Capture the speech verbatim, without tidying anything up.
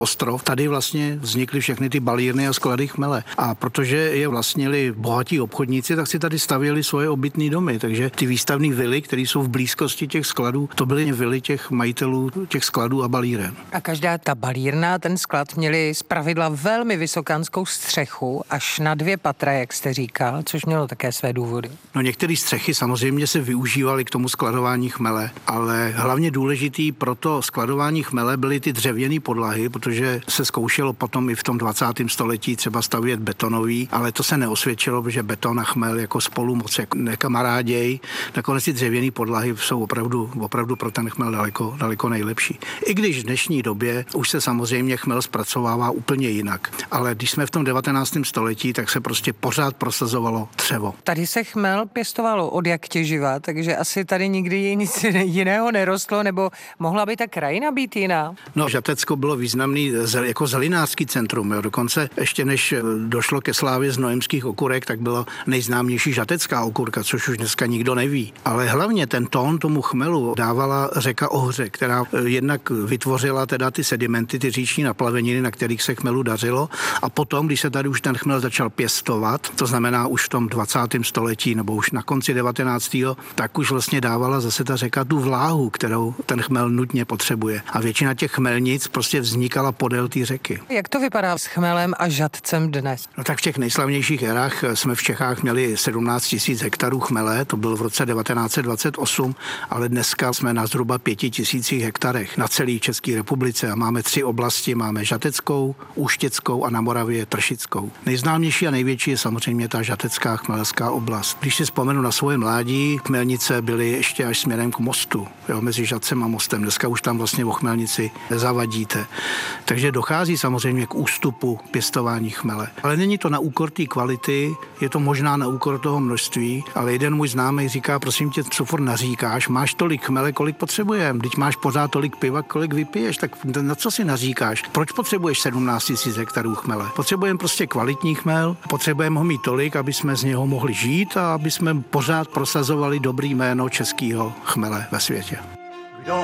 ostrov. Tady vlastně vznikly všechny ty balírny a sklady chmele. A protože je vlastnili bohatí obchodníci, tak si tady stavěli svoje obytné domy. Takže ty výstavní vily, které jsou v blízkosti těch skladů, to byly vily těch majitelů těch skladů a balíren. A každá ta balírna, ten sklad měli zpravidla velmi vysokánskou střechu, až na dvě patra, jak jste říkal, což mělo také své důvody. No některé střechy samozřejmě se využívaly k tomu skladování chmele, ale hlavně důležitý pro to skladování chmele byly ty dřevěné podlahy, protože se zkoušelo potom i v tom dvacátém století třeba stavět betonový, ale to se neosvědčilo, protože beton a chmel jako spolu moc jako nekamaráděj. Nakonec ty dřevěné podlahy jsou opravdu, opravdu pro ten chmel daleko, daleko nejlepší. I když v dnešní době už se samozřejmě chmel zpracovává úplně jinak. Ale když jsme v tom devatenáctém století, tak se prostě pořád prosazovalo dřevo. Tady se chmel pěstovalo od jak těživa, takže asi tady nikdy nic jiného nerostlo, nebo mohla by ta krajina být jiná? No, Žatecko bylo významný jako zelinářský centrum. Jo. Dokonce ještě než došlo ke slávě znojemských okurek, tak byla nejznámější žatecká okurka, což už dneska nikdo neví. Ale hlavně ten tón tomu chmelu dávala řeka Ohře, která jednak vytvořila teda ty sedimenty, ty říční naplaveniny, na kterých se chmelu dařilo. A potom, když se tady už ten chmel začal pěstovat, to znamená už v tom dvacátém století nebo už na konci devatenáctého tak už vlastně dávala zase ta řeka tu vláhu, kterou ten chmel nutně potřebuje. A většina těch chmelnic prostě vznikala podél té řeky. Jak to vypadá s chmelem a žatcem dnes? No tak v těch nejslavnějších erách jsme v Čechách měli sedmnáct tisíc hektarů chmele, to bylo v roce devatenáct set dvacet osm, ale dneska jsme na zhruba pěti tisících hektarech na celé České republice a máme tři oblasti, máme Žateckou, Úštěckou a na Moravě Tršickou. Nejznámější a největší je samozřejmě ta žatecká chmelská oblast. Když si vzpomenu na svoje mládí, chmelnice byly ještě až směrem k mostu, jo, mezi Žatcem a mostem. Dneska už tam vlastně o chmelnici nezavadíte. Takže dochází samozřejmě k ústupu pěstování chmele. Ale není to na úkor té kvality, je to možná na úkor toho množství, ale jeden můj známý říká, prosím tě, co furt naříkáš, máš tolik chmele, kolik potřebujeme, když máš pořád tolik piva, kolik vypiješ, tak na co si naříkáš? Proč potřebuješ sedmnáct tisíc hektarů chmele? Potřebujeme prostě kvalitní chmel, potřebujeme ho mít tolik, aby jsme z něho mohli žít a aby jsme pořád prosazovali dobrý jméno českého chmele ve světě.